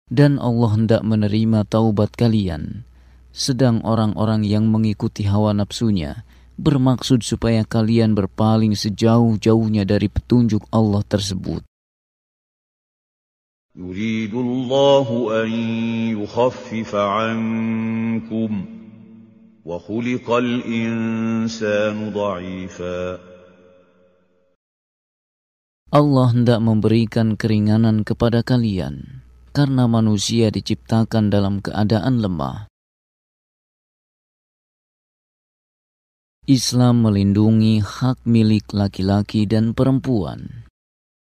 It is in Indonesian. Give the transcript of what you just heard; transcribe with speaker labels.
Speaker 1: Dan Allah hendak menerima taubat kalian, sedang orang-orang yang mengikuti hawa nafsunya bermaksud supaya kalian berpaling sejauh-jauhnya dari petunjuk Allah tersebut.
Speaker 2: Yuridullahu an yukhaffifa ankum wa khuliqal insanu dha'ifa.
Speaker 1: Allah hendak memberikan keringanan kepada kalian, karena manusia diciptakan dalam keadaan lemah. Islam melindungi hak milik laki-laki dan perempuan.